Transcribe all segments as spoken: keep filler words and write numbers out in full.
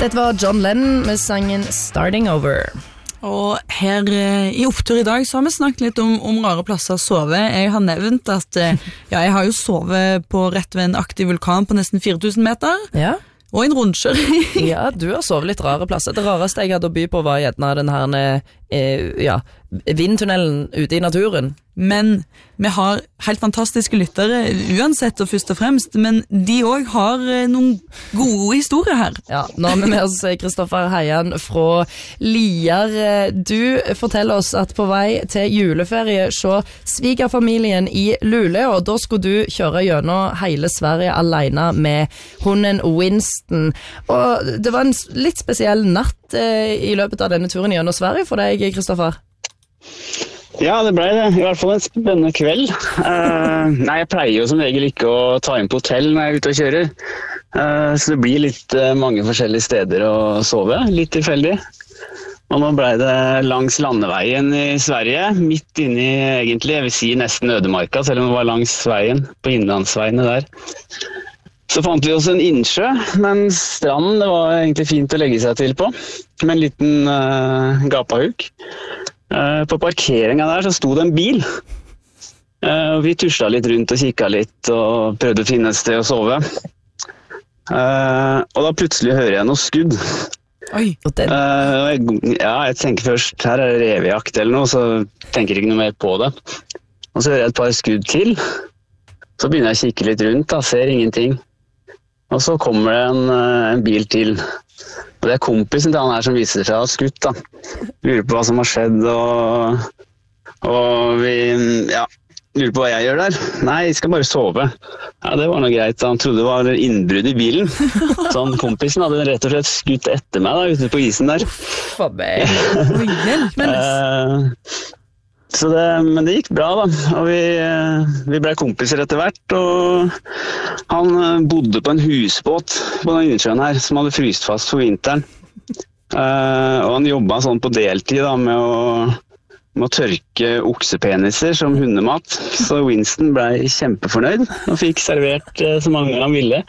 Dette var John Lennon med sangen Starting Over. Og her eh, i Opptur i dag så har vi snakket litt om, om rare plasser å sove. Jeg har nevnt at eh, ja, jeg har jo sovet på rett ved en aktiv vulkan på nesten fire tusen meter. Ja. Og en rundkjøring. Ja, du har sovet litt rare plasser. Det rareste jeg hadde å by på var gjerne den her eh, ja, vindtunnelen ute i naturen. Men vi har helt fantastiske lyttere uansett og først og fremst, men de også har noen gode historier her. Ja, nå har vi med oss Kristoffer Heian fra Lier. Du forteller oss at på vei til juleferie så svigerfamilien i Luleå, og da skulle du kjøre gjennom hele Sverige alene med hunden Winston. Og det var en litt spesiell natt eh, i løpet av denne turen gjennom Sverige for deg, Kristoffer. Ja, det ble det. I hvert fall en spennende kveld. Uh, nei, jeg pleier jo som regel ikke å ta inn på hotell når jeg er ute og kjører. Uh, så det blir litt uh, mange forskjellige steder å sove, litt tilfeldig. Og nå ble det langs landeveien i Sverige, midt inne i egentlig, jeg vil si nesten ødemarka, selv om det var langs veien, på innlandsveiene der. Så fant vi oss en innsjø, men stranden, det var egentlig fint å legge seg til på, med en liten uh, gapahuk. På parkeringen der så sto det en bil. Vi tusla litt rundt og kikket litt og prøvde å finne et sted å sove. Og da plutselig hører jeg noe skudd. Oi, og den... Ja, jeg tenker først, her er det revejakt eller noe, så tenker jeg ikke noe mer på det. Og så hører jeg et par skudd til. Så begynner jeg å kikke litt rundt, da, ser ingenting. Og så kommer det en, en bil til. Og det er kompisen til han her som viser seg å ha skutt da. Lurer på hva som har skjedd, og, og vi ja, lurer på hva jeg gjør der. Nei, jeg skal bare sove. Ja, det var noe greit. Han trodde det var innbrudd i bilen. Så han kompisen hadde rett og slett skutt etter meg da, ute på isen der. For meg. Oi, hjelp, men... Så det, men det gikk bra da, og vi, vi ble kompiser etter hvert, og han bodde på en husbåt på den innsjøen her, som hadde fryst fast for vinteren. Uh, og han jobbet sånn på deltid da, med å, med å tørke oksepeniser som hundemat, så Winston ble kjempefornøyd og fikk servert uh, så mange han ville.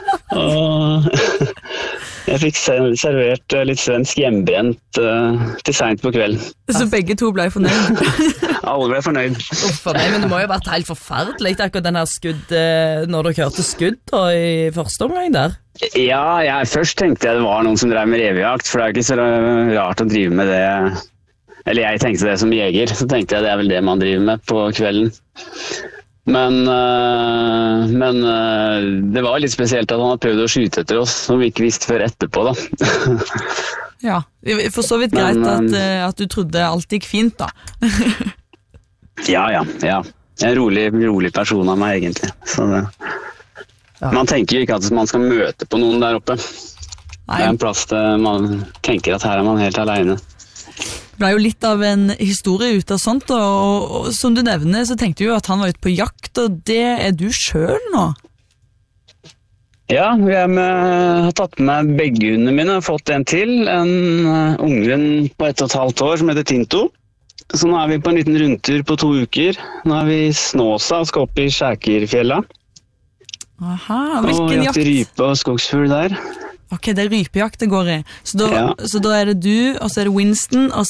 Og jeg fikk servert litt svensk hjemmebrent uh, til sent på kvelden. Så begge to ble fornøyd? Alle ble fornøyd. Uff, nei, men det må jo ha vært helt forferdelig akkurat den her skudd, når dere hørte skudd da, i første omgang der. Ja, jeg, først tenkte jeg det var noen som drev med revejakt, for det er ikke så rart å drive med det. Eller jeg tenkte det som jeger, så tenkte jeg det er vel det man driver med på kvelden. Men, øh, men øh, det var litt spesielt at han hadde prøvd å skyte etter oss, som vi ikke visste før etterpå da. Ja, for så vidt greit men, at, at du trodde alt gikk fint da. Ja, ja, ja. Jeg er en rolig, rolig person av meg egentlig. Så det, ja. Man tenker jo ikke at man skal møte på noen der oppe. Nei. Det er en plass der man tenker at her er man helt alene. Det ble jo litt av en historie ut av sånt, og, og, og som du nevner så tenkte du jo at han var ute på jakt, og det er du selv nå? Ja, vi er med, har tatt med begge hundene mine, har fått en til, en uh, ungen på ett og et halvt år som heter Tinto. Så nå er vi på en liten rundtur på to uker. Nå er vi i Snåsa og skal opp i Skjækerfjella. Aha, hvilken og jakt? Og rype og skogsfugl der. Ok, det er rypejakt det går i. Så da, ja. så da er det du, og så er det Winston, og